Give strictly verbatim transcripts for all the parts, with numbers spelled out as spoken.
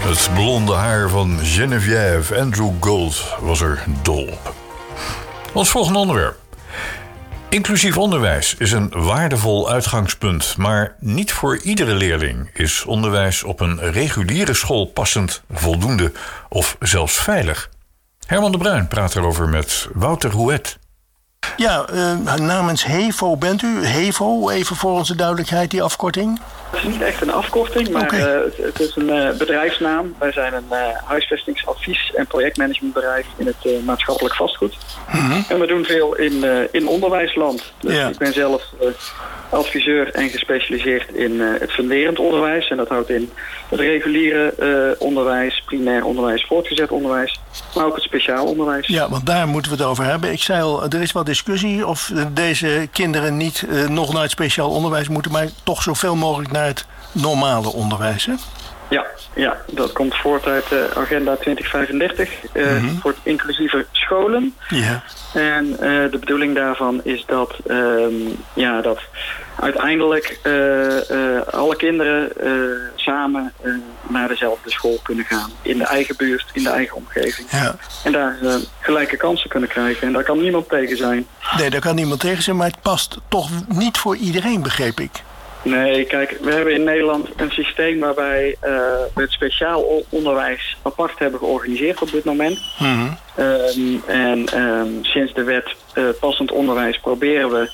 Het blonde haar van Geneviève Andrew Gold was er dol op. Ons volgende onderwerp. Inclusief onderwijs is een waardevol uitgangspunt, maar niet voor iedere leerling is onderwijs op een reguliere school passend, voldoende of zelfs veilig. Herman de Bruin praat erover met Wouter Houet. Ja, uh, namens HEVO bent u. HEVO, even voor onze duidelijkheid, die afkorting. Het is niet echt een afkorting, maar okay. uh, het, het is een uh, bedrijfsnaam. Wij zijn een uh, huisvestingsadvies- en projectmanagementbedrijf in het uh, maatschappelijk vastgoed. Mm-hmm. En we doen veel in, uh, in onderwijsland. Dus ja. Ik ben zelf uh, adviseur en gespecialiseerd in uh, het funderend onderwijs. En dat houdt in het reguliere uh, onderwijs, primair onderwijs, voortgezet onderwijs, maar ook het speciaal onderwijs. Ja, want daar moeten we het over hebben. Ik zei al, er is wel discussie of deze kinderen niet uh, nog naar het speciaal onderwijs moeten, maar toch zoveel mogelijk naar het normale onderwijs, hè? Ja, ja, dat komt voort uit uh, Agenda twintig vijfendertig uh, mm-hmm. voor inclusieve scholen. Ja. En uh, de bedoeling daarvan is dat, um, ja, dat uiteindelijk uh, uh, alle kinderen uh, samen uh, naar dezelfde school kunnen gaan. In de eigen buurt, in de eigen omgeving. Ja. En daar uh, gelijke kansen kunnen krijgen. En daar kan niemand tegen zijn. Nee, daar kan niemand tegen zijn, maar het past toch niet voor iedereen, begreep ik. Nee, kijk, we hebben in Nederland een systeem waarbij uh, we het speciaal onderwijs apart hebben georganiseerd op dit moment. Mm-hmm. Um, en um, sinds de wet uh, passend onderwijs proberen we,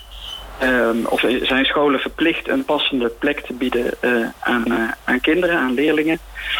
um, of zijn scholen verplicht een passende plek te bieden uh, aan, uh, aan kinderen, aan leerlingen.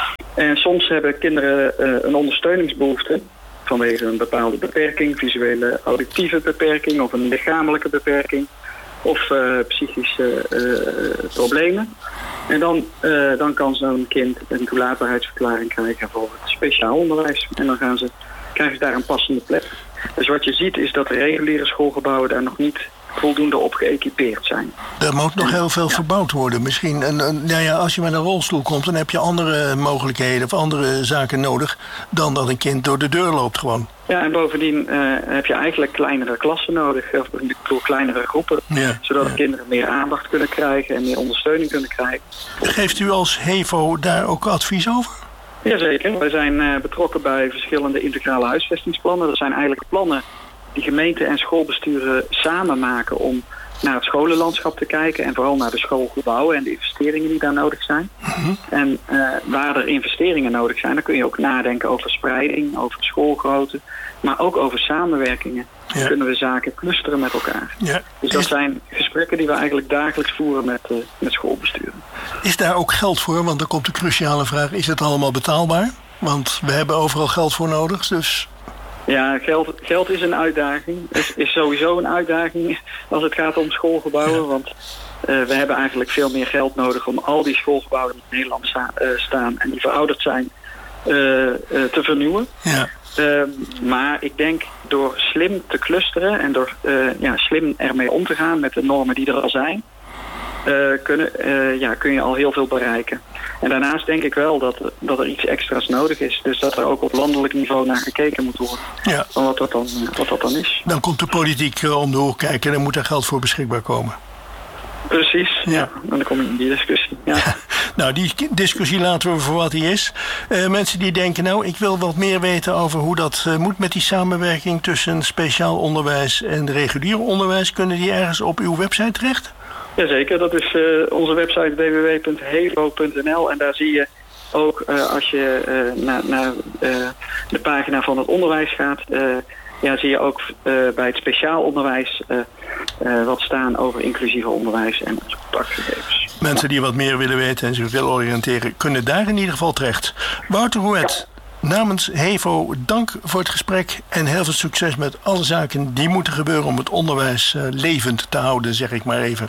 En soms hebben kinderen uh, een ondersteuningsbehoefte vanwege een bepaalde beperking, visuele auditieve beperking of een lichamelijke beperking. Of uh, psychische uh, problemen. En dan, uh, dan kan zo'n kind een toelaatbaarheidsverklaring krijgen voor het speciaal onderwijs. En dan gaan ze, krijgen ze daar een passende plek. Dus wat je ziet is dat de reguliere schoolgebouwen daar nog niet voldoende op geëquipeerd zijn. Er moet nog heel veel ja. verbouwd worden. Misschien, een, een, nou ja, als je met een rolstoel komt, dan heb je andere mogelijkheden of andere zaken nodig dan dat een kind door de deur loopt gewoon. Ja, en bovendien uh, heb je eigenlijk kleinere klassen nodig, of ik bedoel kleinere groepen, ja. zodat ja. de kinderen meer aandacht kunnen krijgen en meer ondersteuning kunnen krijgen. Geeft u als HEVO daar ook advies over? Jazeker, wij zijn uh, betrokken bij verschillende integrale huisvestingsplannen. Dat zijn eigenlijk plannen die gemeenten en schoolbesturen samen maken om naar het scholenlandschap te kijken en vooral naar de schoolgebouwen en de investeringen die daar nodig zijn. Mm-hmm. En uh, waar er investeringen nodig zijn, dan kun je ook nadenken over spreiding, over schoolgrootte, maar ook over samenwerkingen. Ja. Dan kunnen we zaken clusteren met elkaar. Ja. Dus dat zijn gesprekken die we eigenlijk dagelijks voeren met, uh, met schoolbesturen. Is daar ook geld voor? Want dan komt de cruciale vraag, is het allemaal betaalbaar? Want we hebben overal geld voor nodig, dus... Ja, geld, geld is een uitdaging. Is, is sowieso een uitdaging als het gaat om schoolgebouwen. Ja. Want uh, we hebben eigenlijk veel meer geld nodig om al die schoolgebouwen die in Nederland sta, uh, staan en die verouderd zijn uh, uh, te vernieuwen. Ja. Uh, maar ik denk door slim te clusteren en door uh, ja, slim ermee om te gaan met de normen die er al zijn, uh, kunnen, uh, ja, kun je al heel veel bereiken. En daarnaast denk ik wel dat, dat er iets extra's nodig is. Dus dat er ook op landelijk niveau naar gekeken moet worden. Ja. Van wat dat dan, wat dat dan is. Dan komt de politiek uh, om de hoek kijken en dan moet er geld voor beschikbaar komen. Precies, ja. ja. En dan kom je in die discussie. Ja. Nou, die discussie laten we voor wat die is. Uh, mensen die denken, nou, ik wil wat meer weten over hoe dat uh, moet met die samenwerking tussen speciaal onderwijs en regulier onderwijs. Kunnen die ergens op uw website terecht? Jazeker, dat is uh, onze website w w w punt hevo punt n l en daar zie je ook uh, als je uh, naar, naar uh, de pagina van het onderwijs gaat, uh, ja, zie je ook uh, bij het speciaal onderwijs uh, uh, wat staan over inclusieve onderwijs en onze contactgegevens. Mensen die wat meer willen weten en zich willen oriënteren, kunnen daar in ieder geval terecht. Wouter Houet, ja. Namens HEVO, dank voor het gesprek en heel veel succes met alle zaken die moeten gebeuren om het onderwijs uh, levend te houden, zeg ik maar even.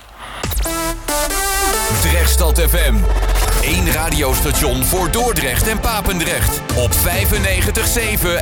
Drechtstad F M. Eén radiostation voor Dordrecht en Papendrecht. Op vijfennegentig komma zeven